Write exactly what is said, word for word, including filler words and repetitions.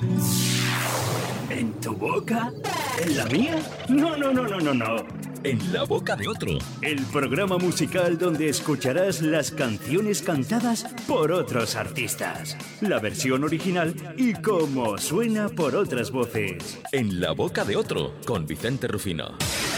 ¿En tu boca? ¿En la mía? No, no, no, no, no, no. En la boca de otro. El programa musical donde escucharás las canciones cantadas por otros artistas, la versión original y cómo suena por otras voces. En la boca de otro, con Vicente Rufino.